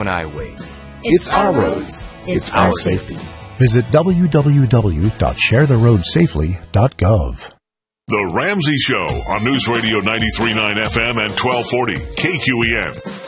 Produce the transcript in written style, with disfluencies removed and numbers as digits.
I wait? It's our roads. It's our safety. Visit www.sharetheroadsafely.gov. The Ramsey Show on News Radio 93.9 FM and 1240 KQEN.